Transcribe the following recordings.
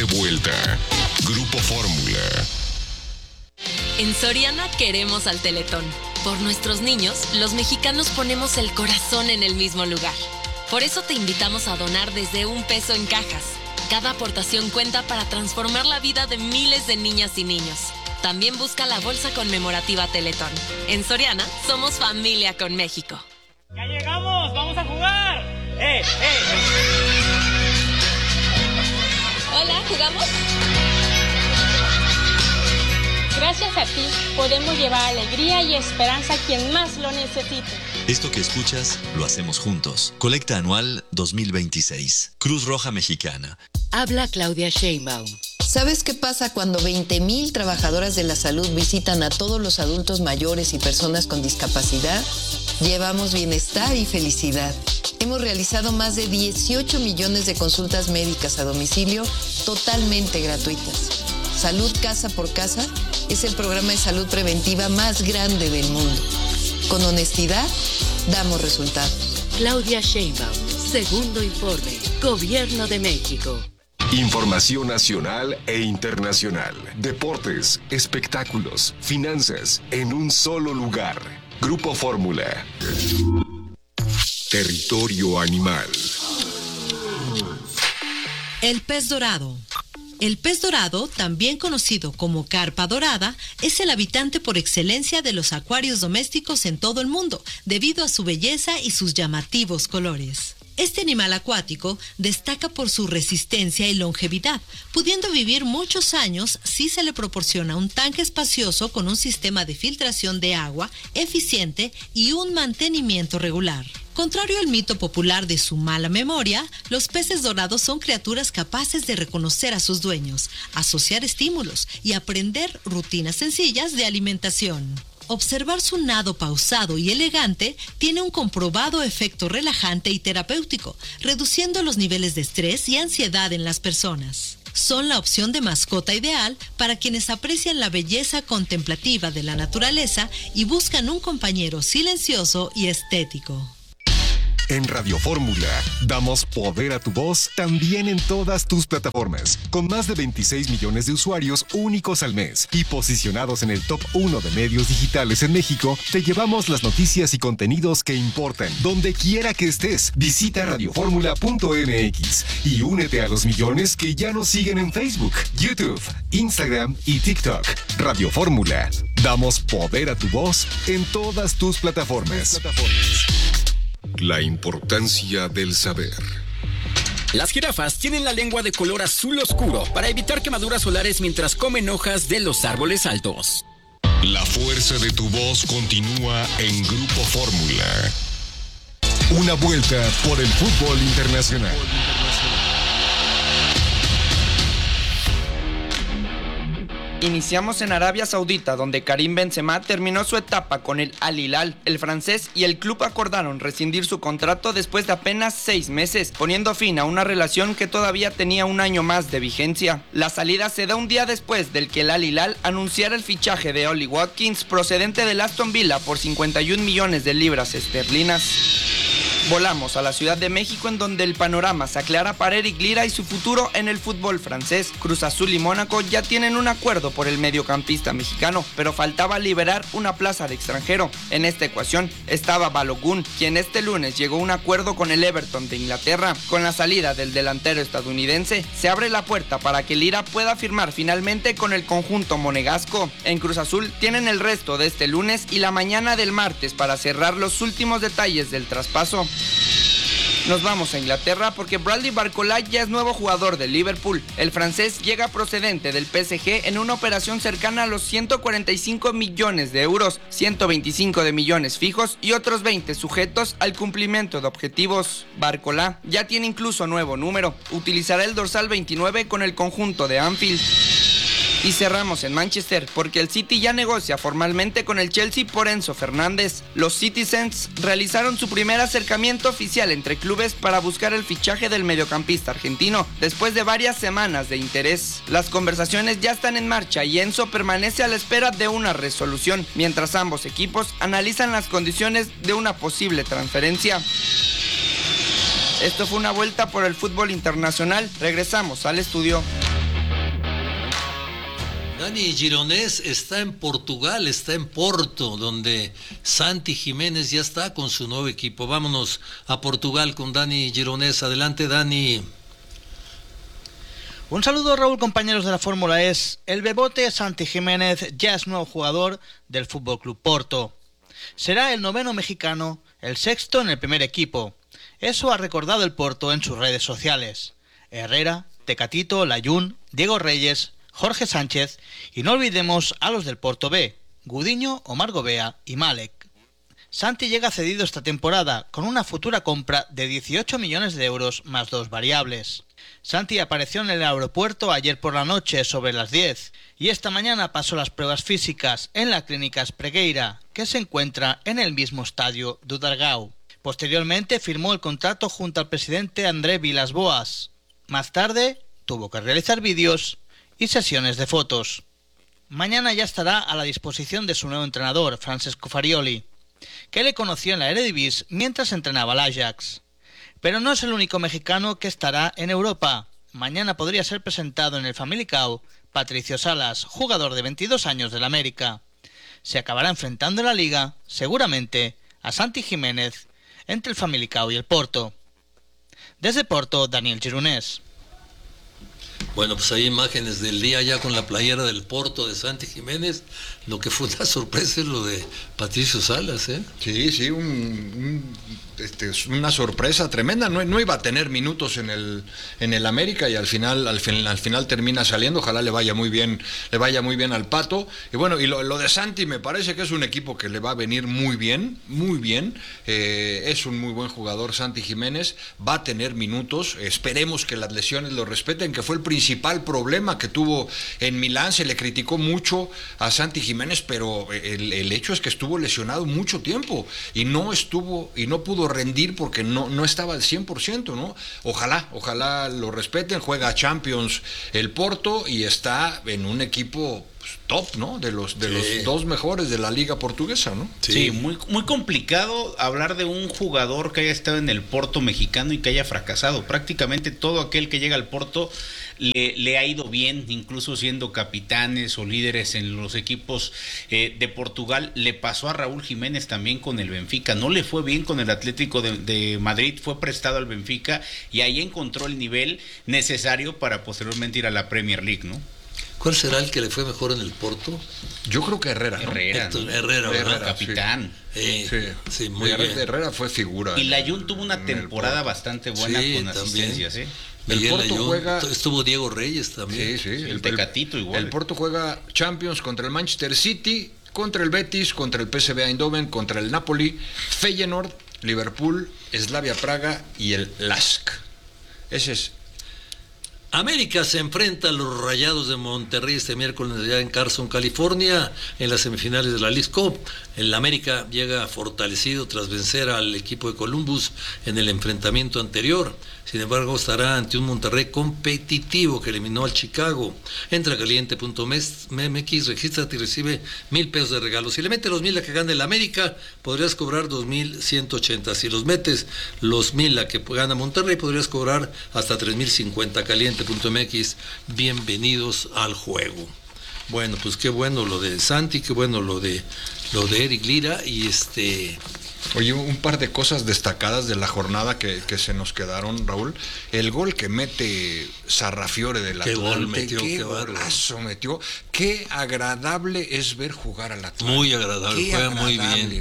vuelta. Grupo Fórmula. En Soriana queremos al Teletón. Por nuestros niños, los mexicanos ponemos el corazón en el mismo lugar. Por eso te invitamos a donar desde $1 en cajas. Cada aportación cuenta para transformar la vida de miles de niñas y niños. También busca la bolsa conmemorativa Teletón. En Soriana, somos familia con México. ¡Ya llegamos! ¡Vamos a jugar! Hola, ¿jugamos? Gracias a ti, podemos llevar alegría y esperanza a quien más lo necesite. Esto que escuchas, lo hacemos juntos. Colecta anual 2026. Cruz Roja Mexicana. Habla Claudia Sheinbaum. ¿Sabes qué pasa cuando 20,000 trabajadoras de la salud visitan a todos los adultos mayores y personas con discapacidad? Llevamos bienestar y felicidad. Hemos realizado más de 18 millones de consultas médicas a domicilio totalmente gratuitas. Salud Casa por Casa es el programa de salud preventiva más grande del mundo. Con honestidad, damos resultados. Claudia Sheinbaum, segundo informe, Gobierno de México. Información nacional e internacional. Deportes, espectáculos, finanzas, en un solo lugar. Grupo Fórmula. Territorio animal. El pez dorado. El pez dorado, también conocido como carpa dorada, es el habitante por excelencia de los acuarios domésticos en todo el mundo, debido a su belleza y sus llamativos colores. Este animal acuático destaca por su resistencia y longevidad, pudiendo vivir muchos años si se le proporciona un tanque espacioso con un sistema de filtración de agua eficiente y un mantenimiento regular. Contrario al mito popular de su mala memoria, los peces dorados son criaturas capaces de reconocer a sus dueños, asociar estímulos y aprender rutinas sencillas de alimentación. Observar su nado pausado y elegante tiene un comprobado efecto relajante y terapéutico, reduciendo los niveles de estrés y ansiedad en las personas. Son la opción de mascota ideal para quienes aprecian la belleza contemplativa de la naturaleza y buscan un compañero silencioso y estético. En Radio Fórmula, damos poder a tu voz también en todas tus plataformas, con más de 26 millones de usuarios únicos al mes y posicionados en el top 1 de medios digitales en México. Te llevamos las noticias y contenidos que importan, donde quiera que estés. Visita radioformula.mx y únete a los millones que ya nos siguen en Facebook, YouTube, Instagram y TikTok. Radio Fórmula, damos poder a tu voz en todas tus plataformas. La importancia del saber. Las jirafas tienen la lengua de color azul oscuro para evitar quemaduras solares mientras comen hojas de los árboles altos. La fuerza de tu voz continúa en Grupo Fórmula. Una vuelta por el fútbol internacional. Iniciamos en Arabia Saudita, donde Karim Benzema terminó su etapa con el Al Hilal. El francés y el club acordaron rescindir su contrato después de apenas 6 meses, poniendo fin a una relación que todavía tenía un año más de vigencia. La salida se da un día después del que el Al Hilal anunciara el fichaje de Ollie Watkins, procedente del Aston Villa, por 51 millones de libras esterlinas. Volamos a la Ciudad de México, en donde el panorama se aclara para Eric Lira y su futuro en el fútbol francés. Cruz Azul y Mónaco ya tienen un acuerdo por el mediocampista mexicano, pero faltaba liberar una plaza de extranjero. En esta ecuación estaba Balogun, quien este lunes llegó a un acuerdo con el Everton de Inglaterra. Con la salida del delantero estadounidense, se abre la puerta para que Lira pueda firmar finalmente con el conjunto monegasco. En Cruz Azul tienen el resto de este lunes y la mañana del martes para cerrar los últimos detalles del traspaso. Nos vamos a Inglaterra porque Bradley Barcola ya es nuevo jugador de Liverpool. El francés llega procedente del PSG en una operación cercana a los 145 millones de euros, 125 de millones fijos y otros 20 sujetos al cumplimiento de objetivos. Barcola ya tiene incluso nuevo número, utilizará el dorsal 29 con el conjunto de Anfield. Y cerramos en Manchester porque el City ya negocia formalmente con el Chelsea por Enzo Fernández. Los Citizens realizaron su primer acercamiento oficial entre clubes para buscar el fichaje del mediocampista argentino después de varias semanas de interés. Las conversaciones ya están en marcha y Enzo permanece a la espera de una resolución, mientras ambos equipos analizan las condiciones de una posible transferencia. Esto fue una vuelta por el fútbol internacional. Regresamos al estudio. Dani Gironés está en Portugal, está en Porto, donde Santi Jiménez ya está con su nuevo equipo. Vámonos a Portugal con Dani Gironés. Adelante, Dani. Un saludo, Raúl, compañeros de la Fórmula E. El bebote Santi Jiménez ya es nuevo jugador del Fútbol Club Porto. Será el 9º mexicano, el 6º en el primer equipo. Eso ha recordado el Porto en sus redes sociales. Herrera, Tecatito, Layún, Diego Reyes, Jorge Sánchez y no olvidemos a los del Porto B, Gudiño, Omar Gobea y Malek. Santi llega cedido esta temporada con una futura compra de 18 millones de euros más 2 variables. Santi apareció en el aeropuerto ayer por la noche sobre las 10 y esta mañana pasó las pruebas físicas en la Clínica Espregueira, que se encuentra en el mismo estadio do Dragao. Posteriormente firmó el contrato junto al presidente André Vilas-Boas. Más tarde tuvo que realizar vídeos y sesiones de fotos. Mañana ya estará a la disposición de su nuevo entrenador, Francesco Farioli, que le conoció en la Eredivisie mientras entrenaba al Ajax. Pero no es el único mexicano que estará en Europa. Mañana podría ser presentado en el Famalicão Patricio Salas, jugador de 22 años del América. Se acabará enfrentando en la Liga, seguramente, a Santi Jiménez entre el Famalicão y el Porto. Desde Porto, Daniel Gironés. Bueno, pues hay imágenes del día ya con la playera del Porto de Santi Jiménez. Lo que fue una sorpresa es lo de Patricio Salas, ¿eh? Sí, una sorpresa tremenda. No iba a tener minutos en el América y al final termina saliendo. Ojalá le vaya muy bien al Pato. Y bueno, y lo de Santi me parece que es un equipo que le va a venir muy bien. Es un muy buen jugador Santi Jiménez, va a tener minutos. Esperemos que las lesiones lo respeten, que fue el principal problema que tuvo en Milán. Se le criticó mucho a Santi Jiménez, pero el hecho es que estuvo lesionado mucho tiempo y no pudo rendir porque no estaba al 100%, ¿no? Ojalá lo respeten. Juega Champions el Porto y está en un equipo top, ¿no? De los dos mejores de la liga portuguesa, ¿no? Sí, muy, muy complicado hablar de un jugador que haya estado en el Porto mexicano y que haya fracasado. Prácticamente todo aquel que llega al Porto le ha ido bien, incluso siendo capitanes o líderes en los equipos de Portugal. Le pasó a Raúl Jiménez también con el Benfica. No le fue bien con el Atlético de Madrid, fue prestado al Benfica y ahí encontró el nivel necesario para posteriormente ir a la Premier League, ¿no? ¿Cuál será el que le fue mejor en el Porto? Yo creo que Herrera. Herrera, capitán. Sí, muy bien. Herrera fue figura. Y Layún tuvo una temporada bastante buena con asistencias, ¿eh? El Porto juega... Estuvo Diego Reyes también. Sí. El Tecatito igual. El Porto juega Champions contra el Manchester City, contra el Betis, contra el PSV Eindhoven, contra el Napoli, Feyenoord, Liverpool, Slavia Praga y el LASK. Ese es. América se enfrenta a los Rayados de Monterrey este miércoles allá en Carson, California, en las semifinales de la Leagues Cup. El América llega fortalecido tras vencer al equipo de Columbus en el enfrentamiento anterior. Sin embargo, estará ante un Monterrey competitivo que eliminó al Chicago. Entra a caliente.mx, regístrate y recibe $1,000 de regalo. Si le metes los 1,000 a que gane el América, podrías cobrar 2,180. Si los metes los 1,000 a que gana Monterrey, podrías cobrar hasta 3,050. Caliente.mx, bienvenidos al juego. Bueno, pues qué bueno lo de Santi, qué bueno lo de Eric Lira y Oye, un par de cosas destacadas de la jornada que se nos quedaron, Raúl. El gol que mete Sarrafiore del Atlante. Qué golazo metió. Qué agradable es ver jugar al Atlante. Muy agradable, juega muy bien.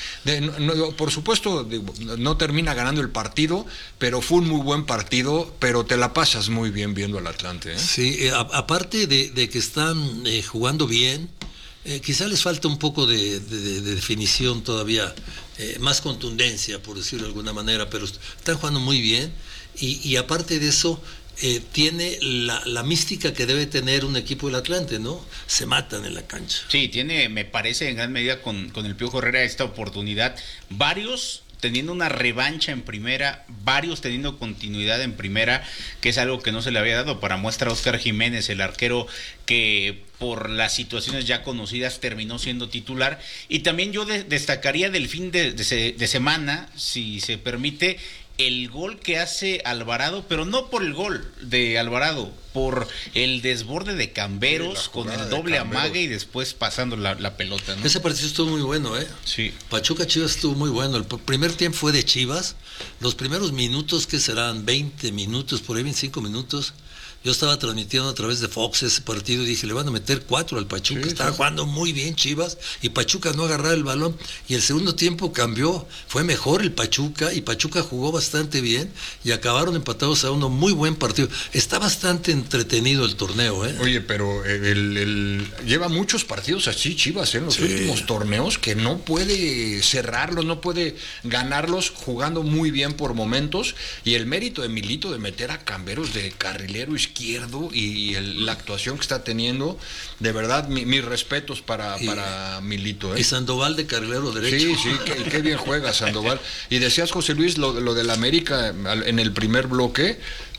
Por supuesto, no termina ganando el partido, pero fue un muy buen partido, pero te la pasas muy bien viendo al Atlante, ¿eh? Sí, aparte de que están jugando bien, quizá les falta un poco de definición todavía, más contundencia, por decirlo de alguna manera, pero están jugando muy bien y aparte de eso, tiene la mística que debe tener un equipo del Atlante, ¿no? Se matan en la cancha. Sí, tiene, me parece, en gran medida con el Piojo Herrera esta oportunidad, varios teniendo una revancha en primera, varios teniendo continuidad en primera, que es algo que no se le había dado. Para muestra, Óscar Jiménez, el arquero que por las situaciones ya conocidas terminó siendo titular. Y también yo destacaría del fin de semana, si se permite, el gol que hace Alvarado, pero no por el gol de Alvarado, por el desborde de Camberos, con el doble amague y después pasando la pelota, ¿no? Ese partido estuvo muy bueno, ¿eh? Sí. Pachuca Chivas estuvo muy bueno. El primer tiempo fue de Chivas. Los primeros minutos, que serán 20 minutos, por ahí 25 minutos. Yo estaba transmitiendo a través de Fox ese partido y dije, le van a meter 4 al Pachuca. Estaba jugando muy bien Chivas y Pachuca no agarraba el balón. Y el segundo tiempo cambió. Fue mejor el Pachuca y Pachuca jugó bastante bien y acabaron empatados a 1. Muy buen partido. Está bastante entretenido el torneo, ¿eh? Oye, pero lleva muchos partidos así Chivas, en los últimos torneos, que no puede cerrarlos, no puede ganarlos, jugando muy bien por momentos. Y el mérito de Milito de meter a Camberos de carrilero izquierdo y la actuación que está teniendo, de verdad, mis respetos para Milito, ¿eh? Y Sandoval de carrilero derecho. Sí, qué bien juega Sandoval. Y decías, José Luis, lo del América en el primer bloque,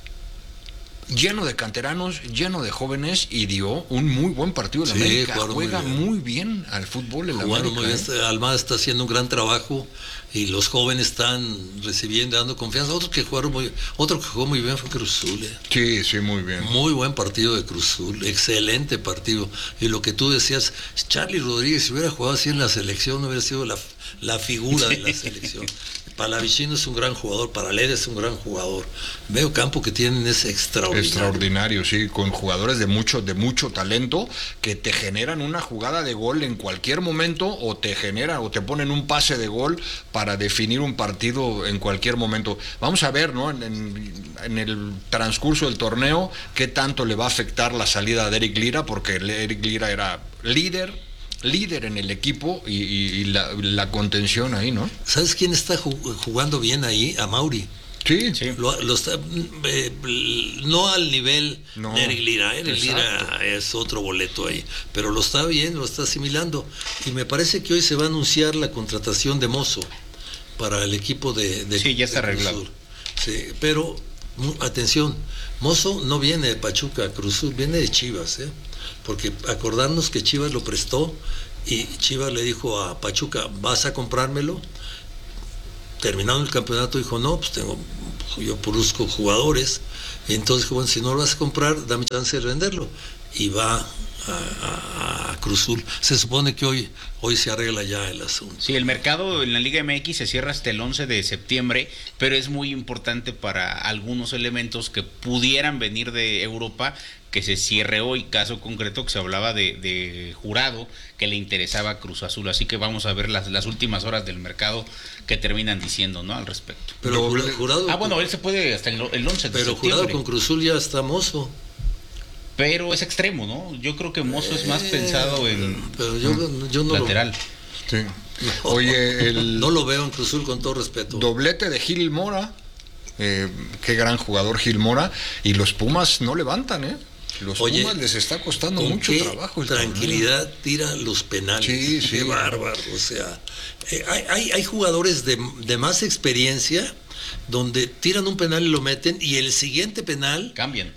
lleno de canteranos, lleno de jóvenes, y dio un muy buen partido en América. Juega muy bien al fútbol en América. Muy bien. Almada está haciendo un gran trabajo y los jóvenes están recibiendo, dando confianza. Otro que jugó muy bien fue Cruz Azul. Sí, muy bien. Muy buen partido de Cruz Azul, excelente partido. Y lo que tú decías, Charly Rodríguez, si hubiera jugado así en la selección, hubiera sido la figura de la selección. Palavicino es un gran jugador, Paraleda es un gran jugador. Medio campo que tienen es extraordinario. Extraordinario, sí, con jugadores de mucho talento que te generan una jugada de gol en cualquier momento, o te ponen un pase de gol para definir un partido en cualquier momento. Vamos a ver, ¿no? En el transcurso del torneo, qué tanto le va a afectar la salida de Eric Lira, porque Eric Lira era líder en el equipo y la contención ahí, ¿no? ¿Sabes quién está jugando bien ahí? A Mauri. Sí. Lo está, no al nivel de Eric Lira. Eric Lira es otro boleto ahí, pero lo está bien, lo está asimilando. Y me parece que hoy se va a anunciar la contratación de Mozo para el equipo de sí, ya está arreglado. Sí, pero atención, Mozo no viene de Pachuca, Cruz Azul, viene de Chivas, porque acordarnos que Chivas lo prestó y Chivas le dijo a Pachuca, ¿vas a comprármelo? Terminado el campeonato dijo, no, pues yo produzco jugadores. Y entonces, bueno, si no lo vas a comprar, dame chance de venderlo. Y va a Cruz Azul. Se supone que hoy se arregla ya el asunto. Sí, el mercado en la Liga MX se cierra hasta el 11 de septiembre, pero es muy importante para algunos elementos que pudieran venir de Europa que se cierre hoy. Caso concreto que se hablaba de Jurado, que le interesaba a Cruz Azul. Así que vamos a ver las últimas horas del mercado que terminan diciendo, ¿no? Al respecto. Pero Jurado. Bueno, él se puede hasta el 11 de septiembre. Pero Jurado con Cruz Azul ya está Mozo. Pero es extremo, ¿no? Yo creo que Mozo es más pensado en pero yo no lateral. Sí. Oye, no lo veo en Cruz Azul, con todo respeto. Doblete de Gil Mora. Qué gran jugador Gil Mora. Y los Pumas no levantan, Los Pumas les está costando mucho trabajo. Tranquilidad tira los penales. Sí. Qué bárbaro. O sea, hay jugadores de más experiencia donde tiran un penal y lo meten, y el siguiente penal cambian.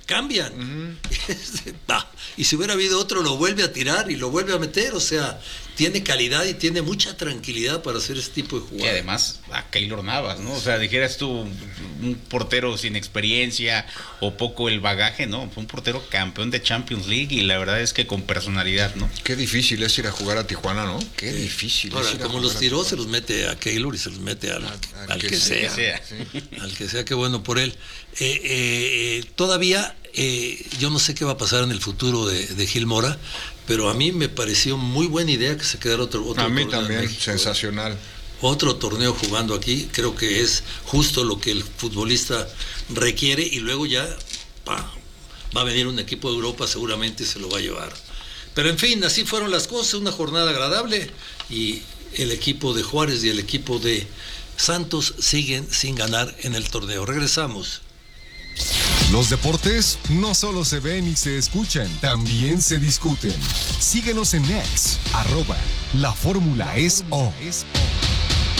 Y si hubiera habido otro, lo vuelve a tirar y lo vuelve a meter. O sea, tiene calidad y tiene mucha tranquilidad para hacer este tipo de jugadas. Y además a Keylor Navas, ¿no? O sea, dijeras tú, un portero sin experiencia o poco el bagaje, ¿no? Fue un portero campeón de Champions League y la verdad es que con personalidad, ¿no? Qué difícil es ir a jugar a Tijuana, ¿no? Qué difícil. Ahora, como los tiró, se los mete a Keylor y se los mete al que sea. Al que sea, qué bueno por él. Todavía yo no sé qué va a pasar en el futuro de Gil Mora, pero a mí me pareció muy buena idea que se quedara otro a mí también, sensacional. Otro torneo jugando aquí, creo que es justo lo que el futbolista requiere, y luego ya va a venir un equipo de Europa, seguramente se lo va a llevar. Pero en fin, así fueron las cosas, una jornada agradable, y el equipo de Juárez y el equipo de Santos siguen sin ganar en el torneo. Regresamos. Los deportes no solo se ven y se escuchan, también se discuten. Síguenos en X, @LaFórmulaEsO.